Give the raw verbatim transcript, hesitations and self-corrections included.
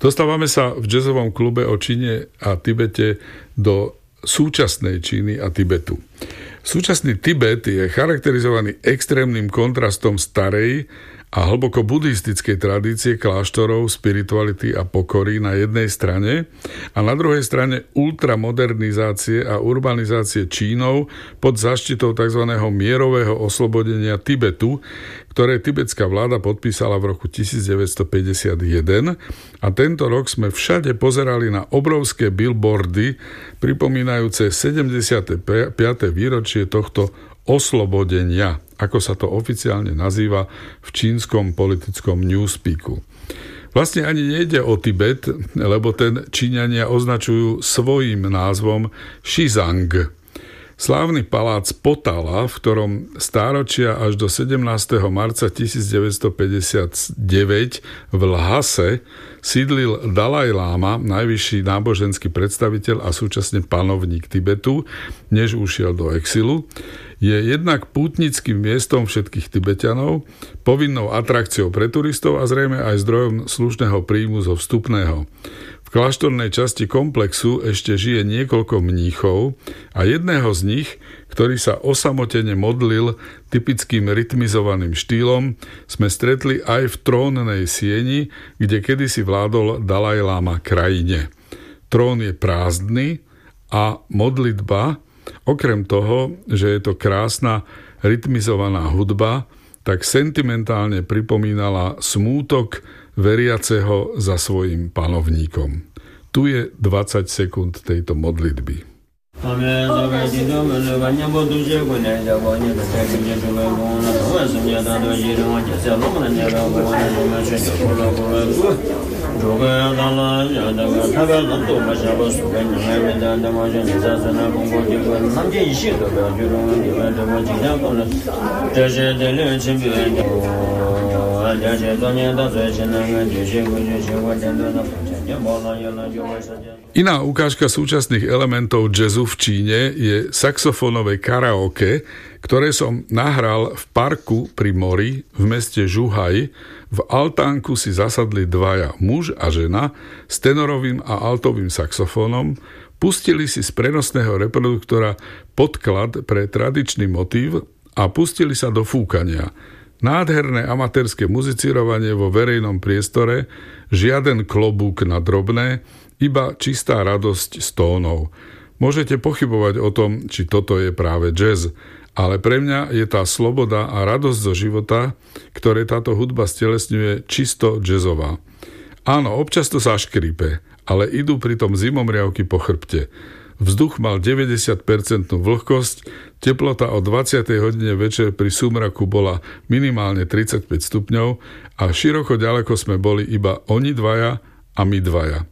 Dostávame sa v jazzovom klube o Číne a Tibete do súčasnej Číny a Tibetu. Súčasný Tibet je charakterizovaný extrémnym kontrastom starej a hlboko buddhistickej tradície kláštorov, spirituality a pokory na jednej strane a na druhej strane ultramodernizácie a urbanizácie Čínou pod záštitou tzv. Mierového oslobodenia Tibetu, ktoré tibetská vláda podpísala v roku devätnásťstopäťdesiatjeden a tento rok sme všade pozerali na obrovské billboardy pripomínajúce sedemdesiate piate výročie tohto oslobodenia, ako sa to oficiálne nazýva v čínskom politickom newspeaku. Vlastne ani nejde o Tibet, lebo ten Číňania označujú svojím názvom Xizang. Slávny palác Potala, v ktorom stáročia až do sedemnásteho marca tisícdeväťstopäťdesiatdeväť v Lhase sídlil Dalaj Láma, najvyšší náboženský predstaviteľ a súčasne panovník Tibetu, než ušiel do exilu, je jednak pútnickým miestom všetkých Tibeťanov, povinnou atrakciou pre turistov a zrejme aj zdrojom slušného príjmu zo vstupného. V kláštornej časti komplexu ešte žije niekoľko mníchov a jedného z nich, ktorý sa osamotene modlil typickým rytmizovaným štýlom, sme stretli aj v trónnej sieni, kde kedysi vládol Dalaj Láma krajine. Trón je prázdny a modlitba, okrem toho, že je to krásna rytmizovaná hudba, tak sentimentálne pripomínala smútok veriaceho za svojim panovníkom. Tu je dvadsať sekúnd tejto modlitby. Iná ukážka súčasných elementov jazzu v Číne je saxofónové karaoke, ktoré som nahral v parku pri mori v meste Zhuhai. V altánku si zasadli dvaja, muž a žena, s tenorovým a altovým saxofónom, pustili si z prenosného reproduktora podklad pre tradičný motív a pustili sa do fúkania. Nádherné amatérske muzicírovanie vo verejnom priestore, žiaden klobúk na drobné, iba čistá radosť z tónov. Môžete pochybovať o tom, či toto je práve jazz, ale pre mňa je tá sloboda a radosť zo života, ktoré táto hudba stelesňuje, čisto jazzová. Áno, občas to zaškripe, ale idú pritom zimomriavky po chrbte. Vzduch mal deväťdesiat percent vlhkosť, teplota o dvadsiatej hodine večer pri súmraku bola minimálne tridsaťpäť stupňov a široko ďaleko sme boli iba oni dvaja a my dvaja.